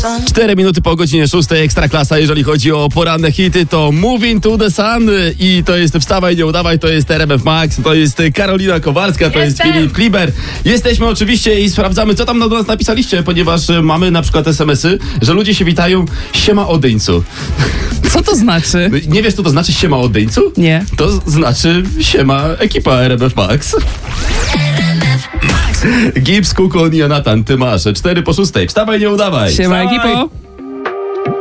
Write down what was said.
4 minuty po godzinie 6, Ekstraklasa. Jeżeli chodzi o poranne hity, to Moving to the Sun i to jest Wstawaj, nie udawaj, to jest RMF Max, to jest Karolina Kowalska, to jest Filip Kliber. Jesteśmy oczywiście i sprawdzamy, co tam do nas napisaliście, ponieważ mamy na przykład SMS-y, że ludzie się witają: siema odyńcu. Co to znaczy? Nie wiesz, co to znaczy siema odyńcu? Nie. To znaczy siema ekipa RMF Max. Gibbs, Kukon i Jonathan, ty masz 4 po 6. Wstawaj, nie udawaj. Siema Wstawaj. ekipo.